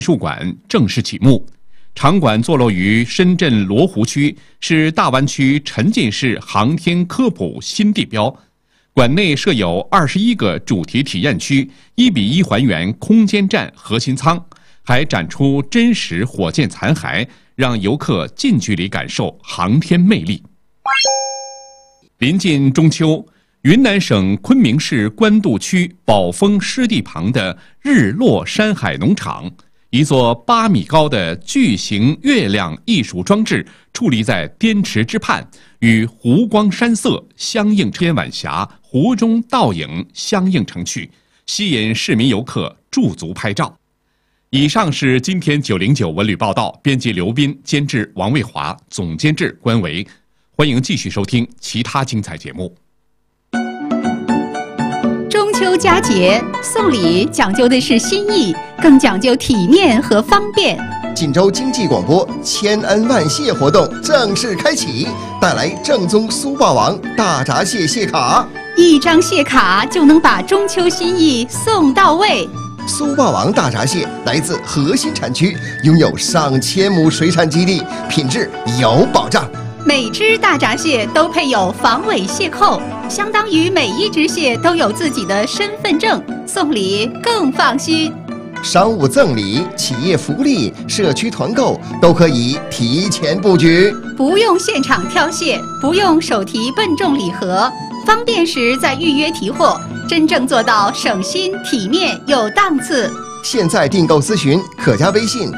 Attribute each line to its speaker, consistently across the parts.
Speaker 1: 术馆正式启幕。场馆坐落于深圳罗湖区，是大湾区沉浸式航天科普新地标。馆内设有21个主题体验区，1:1还原空间站核心舱，还展出真实火箭残骸，让游客近距离感受航天魅力。临近中秋，云南省昆明市官渡区宝丰湿地旁的日落山海农场，一座8米高的巨型月亮艺术装置矗立在滇池之畔，与湖光山色相映，天晚霞湖中倒影相映成趣，吸引市民游客驻足拍照。以上是今天909文旅报道，编辑刘斌，监制王卫华，总监制关维。欢迎继续收听其他精彩节目。
Speaker 2: 中秋佳节送礼讲究的是心意，更讲究体面和方便。
Speaker 3: 锦州经济广播千恩万谢活动正式开启，带来正宗苏霸王大闸蟹蟹卡
Speaker 2: ，1张蟹卡就能把中秋心意送到位。
Speaker 3: 苏霸王大闸蟹来自核心产区，拥有上千亩水产基地，品质有保障。
Speaker 2: 每只大闸蟹都配有防伪蟹扣，相当于每一只蟹都有自己的身份证，送礼更放心。
Speaker 3: 商务赠礼、企业福利、社区团购都可以提前布局，
Speaker 2: 不用现场挑蟹，不用手提笨重礼盒，方便时再预约提货，真正做到省心、体面有档次。
Speaker 3: 现在订购咨询可加微信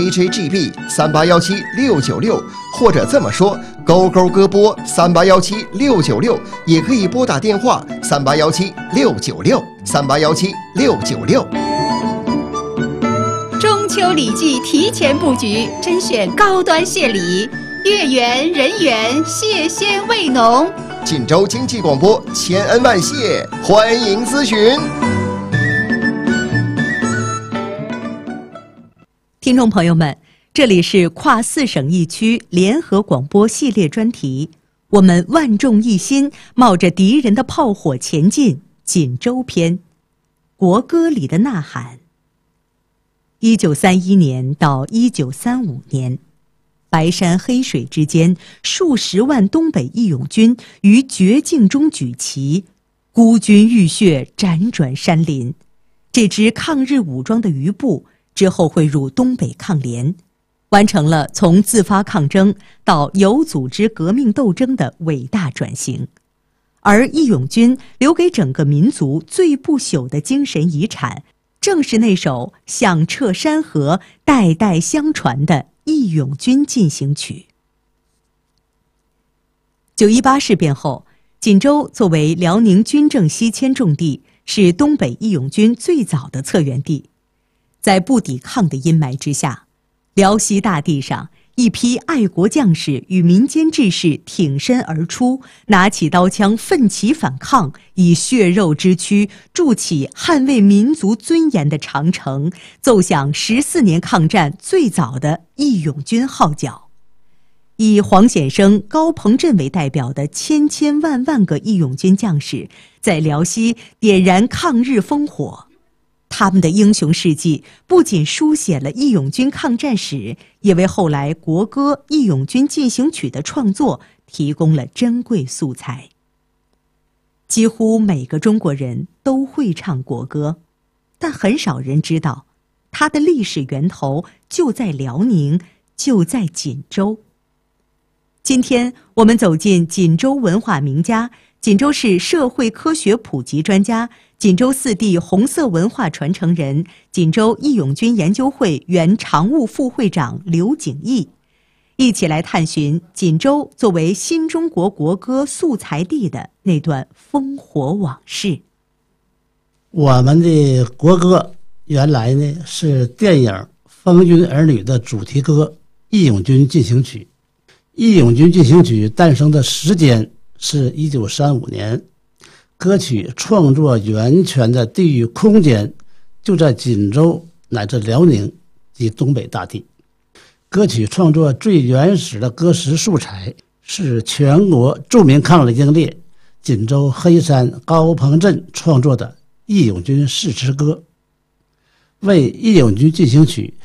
Speaker 3: JJGB3817696，或者这么说，勾勾歌播3817696，也可以拨打电话3817696，3817696。
Speaker 2: 中秋礼季提前布局，甄选高端蟹礼，月圆人圆，蟹鲜味浓。
Speaker 3: 锦州经济广播千恩万谢，欢迎咨询。
Speaker 4: 听众朋友们，这里是跨4省1区联合广播系列专题，我们万众一心，冒着敌人的炮火前进。锦州篇，国歌里的呐喊。1931年到1935年，白山黑水之间，数十万东北义勇军于绝境中举旗，孤军浴血，辗转山林。这支抗日武装的余部之后汇入东北抗联，完成了从自发抗争到有组织革命斗争的伟大转型。而义勇军留给整个民族最不朽的精神遗产，正是那首响彻山河、代代相传的《义勇军进行曲》。9·18事变后，锦州作为辽宁军政西迁重地，是东北义勇军最早的策源地。在不抵抗的阴霾之下，辽西大地上，一批爱国将士与民间志士挺身而出，拿起刀枪奋起反抗，以血肉之躯筑起捍卫民族尊严的长城，奏响14年抗战最早的义勇军号角。以黄显生、高鹏震为代表的千千万万个义勇军将士，在辽西点燃抗日烽火。他们的英雄事迹不仅书写了义勇军抗战史，也为后来国歌《义勇军进行曲》的创作提供了珍贵素材。几乎每个中国人都会唱国歌，但很少人知道，它的历史源头就在辽宁，就在锦州。今天我们走进锦州文化名家，锦州市社会科学普及专家，锦州4地红色文化传承人，锦州义勇军研究会原常务副会长刘景义，一起来探寻锦州作为新中国国歌素材地的那段烽火往事。
Speaker 5: 我们的国歌原来呢是电影《风云儿女》的主题歌《义勇军进行曲》。《义勇军进行曲》诞生的时间是1935年，歌曲创作源泉的地域空间就在锦州乃至辽宁及东北大地。歌曲创作最原始的歌词素材是全国著名抗日英烈锦州黑山高鹏震创作的《义勇军誓词歌》。为《义勇军进行曲》